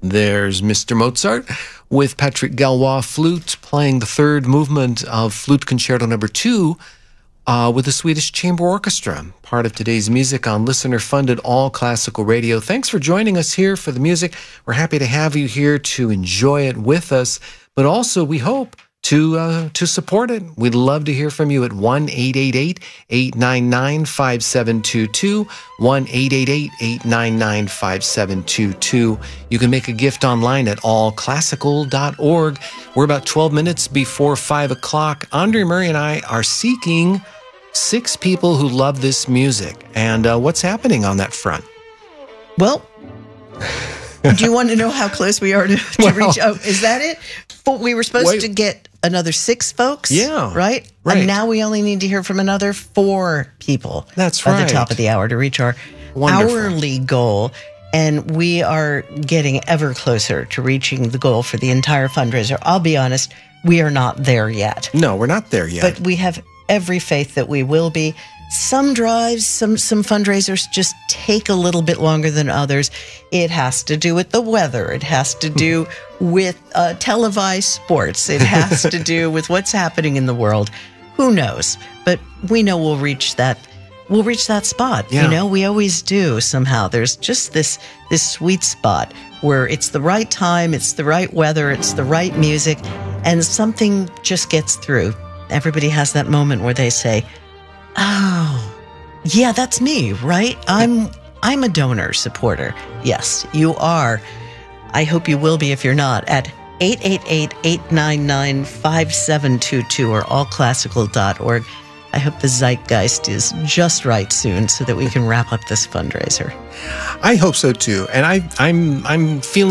There's Mr. Mozart with Patrick Galois flute playing the third movement of Flute Concerto No. 2 with the Swedish Chamber Orchestra, part of today's music on listener-funded all classical radio. Thanks for joining us here for the music. We're happy to have you here to enjoy it with us, but also we hope to support it. We'd love to hear from you at 1-888-899-5722, 1-888-899-5722. You can make a gift online at allclassical.org. We're about 12 minutes before 5 o'clock. Andre Murray and I are seeking 6 people who love this music. And what's happening on that front? Well, do you want to know how close we are to reach? Oh, is that it? We were supposed to get another 6 folks. Yeah. Right? And now we only need to hear from another 4 people. That's right. At the top of the hour to reach our hourly goal. And we are getting ever closer to reaching the goal for the entire fundraiser. I'll be honest, we are not there yet. No, we're not there yet. But we have every faith that we will be. Some drives, some fundraisers just take a little bit longer than others. It has to do with the weather. It has to do with televised sports. It has to do with what's happening in the world. Who knows? But we know we'll reach that. We'll reach that spot. Yeah. You know, we always do somehow. There's just this sweet spot where it's the right time, it's the right weather, it's the right music, and something just gets through. Everybody has that moment where they say, "Oh, yeah, that's me, right? I'm a donor supporter." Yes, you are. I hope you will be if you're not. At 888-899-5722 or allclassical.org. I hope the zeitgeist is just right soon so that we can wrap up this fundraiser. I hope so too. And I'm feeling